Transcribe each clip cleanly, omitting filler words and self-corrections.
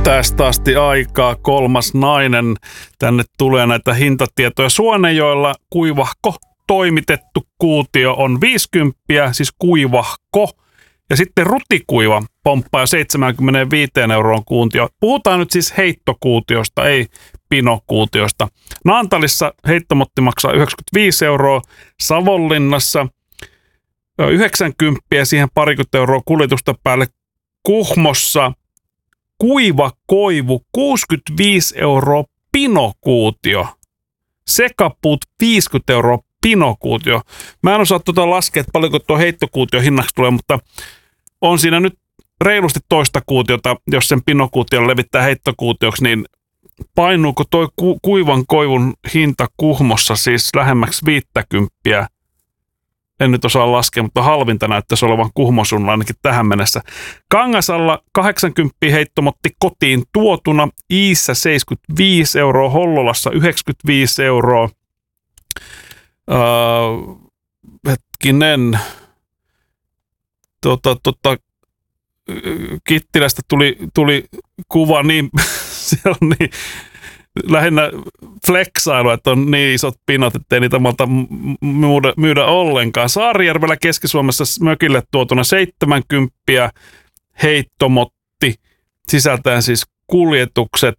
Tästä asti aikaa kolmas nainen. Tänne tulee näitä hintatietoja. Suonejoella kuivahko toimitettu kuutio on 50, siis kuivahko. Ja sitten rutikuiva pomppaa jo 75 € kuutio. Puhutaan nyt siis heittokuutiosta, ei pinokuutiosta. Naantalissa heittomotti maksaa 95 €, Savonlinnassa 90 ja siihen parikymmentä € kuljetusta päälle. Kuhmossa kuiva koivu 65 € pinokuutio. Sekapuut 50 € pinokuutio. Mä en osaa laskea, että paljonko tuo heittokuutio hinnaksi tulee, mutta on siinä nyt reilusti toista kuutiota, jos sen pinokuution levittää heittokuutioksi, niin painuuko toi kuivan koivun hinta Kuhmossa siis lähemmäksi 50? En nyt osaa laskea, mutta halvinta näyttäisi olevan Kuhmosuunnalla ainakin tähän mennessä. Kangasalla 80 heittomotti kotiin tuotuna, Iissä 75 €, Hollolassa 95 €. Hetkinen. Kittilästä tuli kuva, niin siellä on niin lähinnä flexailu, että on niin isot pinot, ettei niitä malta myydä ollenkaan. Saarijärvellä Keski-Suomessa mökille tuotuna 70 heittomotti, sisältäen siis kuljetukset.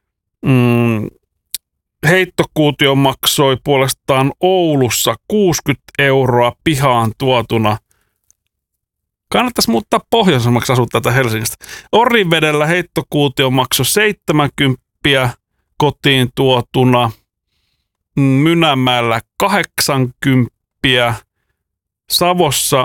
Heittokuutio maksoi puolestaan Oulussa 60 € pihaan tuotuna. Kannattaisi muuttaa pohjoisemmaksi asua tätä Helsingistä. Orivedellä heittokuutio maksoi 70 kotiin tuotuna. Mynämäellä 80, Savossa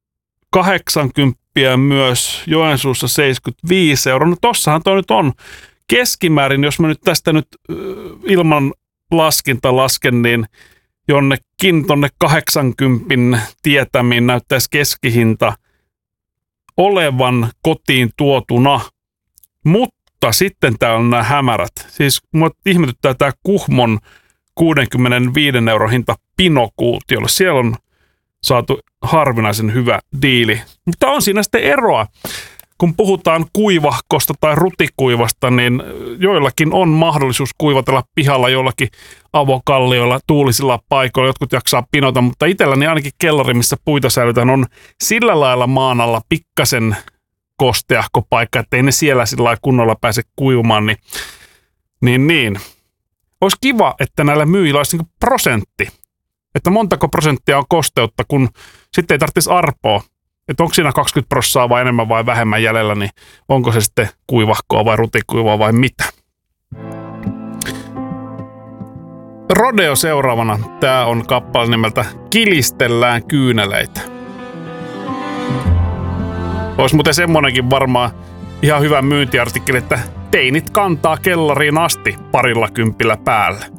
80 myös, Joensuussa 75 €. No tossahan toi nyt on keskimäärin, jos mä nyt tästä nyt ilman laskinta lasken, niin jonnekin tonne 80 tietämiin näyttäisi keskihinta olevan kotiin tuotuna. Mutta sitten täällä on nämä hämärät. Siis mua ihmetyttää tämä Kuhmon 65 € hinta pinokuutiolle. Siellä on saatu harvinaisen hyvä diili. Mutta on siinä sitten eroa. Kun puhutaan kuivahkosta tai rutikuivasta, niin joillakin on mahdollisuus kuivatella pihalla jollakin avokallioilla, tuulisilla paikoilla. Jotkut jaksaa pinota, mutta itselläni ainakin kellari, missä puita säilytään, on sillä lailla maan alla pikkasen kosteahko paikka, ettei ne siellä sillä lailla kunnolla pääse kuivumaan. Niin. Olisi kiva, että näillä myyjillä olisi niin prosentti. Että montako prosenttia on kosteutta, kun sitten ei tarvitsisi arpoa. Että onko siinä 20% vai enemmän vai vähemmän jäljellä, niin onko se sitten kuivahkoa vai rutikuivaa vai mitä? Rodeo seuraavana. Tää on kappale nimeltä Kilistellään kyyneleitä. Olisi muuten semmonenkin varmaan ihan hyvä myyntiartikkeli, että teinit kantaa kellariin asti 20 € päälle.